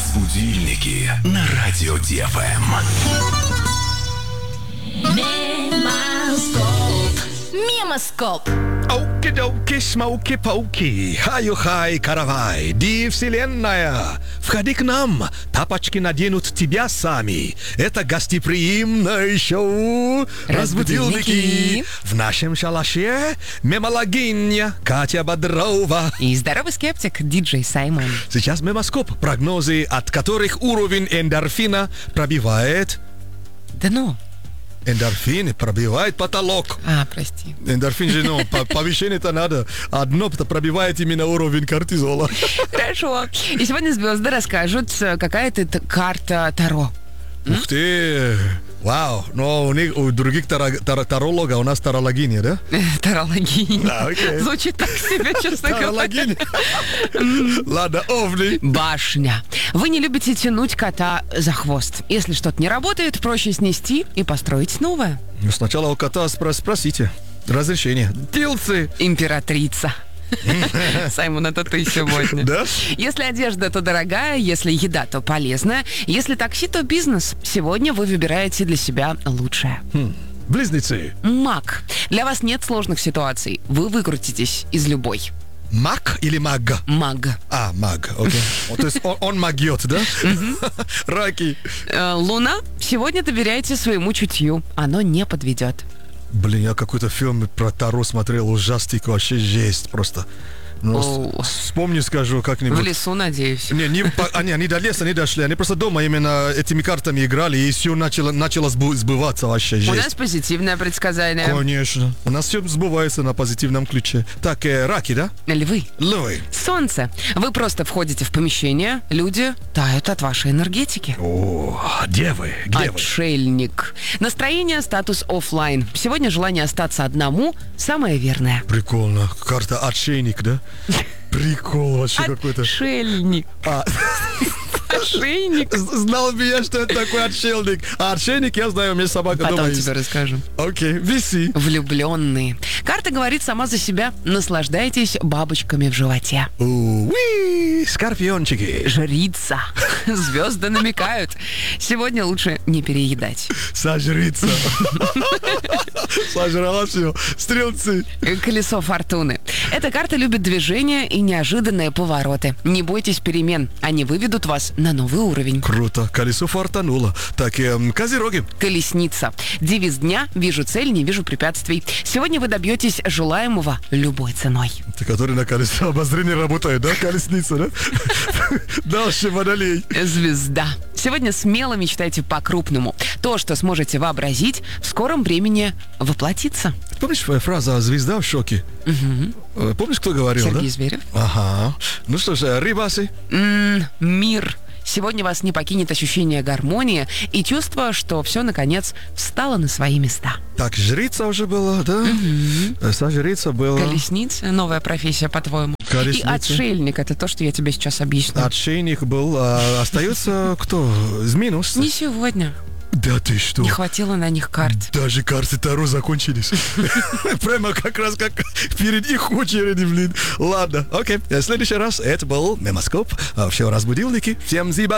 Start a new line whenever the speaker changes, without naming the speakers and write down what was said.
Будильники на радио ДФМ.
Мемоскоп.
Оки-доки, смоки-поки, хай-хай, каравай, ди вселенная. Входи к нам, тапочки наденут тебя сами. Это гостеприимное шоу «Разбудилники». В нашем шалаше мемологиня Катя Бодрова.
И здоровый скептик диджей Саймон.
Сейчас мемоскоп, прогнозы, от которых уровень эндорфина пробивает...
Да ну.
Эндорфин пробивает потолок.
Прости.
Эндорфин же, повышение-то надо. Одно-то пробивает именно уровень кортизола.
Хорошо. И сегодня звезды расскажут, какая ты карта Таро.
Ух ты! Вау! Но у других тарологов, у нас тарологиня, да?
Тарологиня.
Да, окей.
Звучит так себе, честно говоря.
Тарологиня. Ладно, овни.
Башня. Вы не любите тянуть кота за хвост. Если что-то не работает, проще снести и построить новое.
Ну, сначала у кота спросите разрешение. Тилцы.
Императрица. Саймон, это ты сегодня.
Да?
Если одежда, то дорогая, если еда, то полезная, если такси, то бизнес. Сегодня вы выбираете для себя лучшее.
Близнецы.
Маг. Для вас нет сложных ситуаций. Вы выкрутитесь из любой.
Маг или маг?
Маг.
Маг, окей. То есть он магет, да? Раки.
Луна. Сегодня доверяйте своему чутью. Оно не подведет.
Блин, я какой-то фильм про Таро смотрел, ужастик, вообще жесть просто. Вспомни, скажу как-нибудь.
В лесу, надеюсь.
Они до леса не дошли, они просто дома именно этими картами играли, и все начало сбываться вообще, жесть.
У нас позитивное предсказание.
Конечно. У нас все сбывается на позитивном ключе. Так, раки, да?
Львы.
Львы.
Солнце. Вы просто входите в помещение, люди тают от вашей энергетики.
Девы. Где вы?
Отшельник. Настроение, статус оффлайн. Сегодня желание остаться одному самое верное.
Прикольно. Карта отшельник, да? Прикол вообще какой-то.
Отшельник. Отшельник.
Знал бы я, что это такой отшельник. А отшельник, я знаю, у меня собака дома
Потом
есть.
тебе расскажем.
Окей, виси.
Влюбленные. Карта говорит сама за себя. Наслаждайтесь бабочками в животе.
Уи, скорпиончики.
Жрица. Звезды намекают. Сегодня лучше не переедать.
Сожрица. Сожрала все. Стрелцы.
Колесо фортуны. Эта карта любит движение и неожиданные повороты. Не бойтесь перемен. Они выведут вас на новый уровень.
Круто. Колесо фартануло. Так, козероги.
Колесница. Девиз дня. Вижу цель, не вижу препятствий. Сегодня вы добьетесь желаемого любой ценой.
Ты, который на колесо обозрения работает, да? Колесница, да? Дальше, водолей.
Звезда. Сегодня смело мечтайте по-крупному. То, что сможете вообразить, в скором времени воплотится.
Помнишь фраза «звезда в шоке»?
Угу.
Помнишь, кто говорил,
Сергей
да?
Зверев.
Ага. Ну что же, рыбасы.
Мир. Сегодня вас не покинет ощущение гармонии и чувство, что все, наконец, встало на свои места.
Так, жрица уже была, да? Жрица была.
Колесница, новая профессия, по-твоему.
Колесница.
И отшельник, это то, что я тебе сейчас объясню.
Отшельник был. Остается кто? Зминус?
Не сегодня.
Да ты что?
Не хватило на них карт.
Даже карты Таро закончились. Прямо как раз как перед их очереди, блин. Ладно, окей. В следующий раз это был Мемоскоп. Все разбудилники. Всем зиба.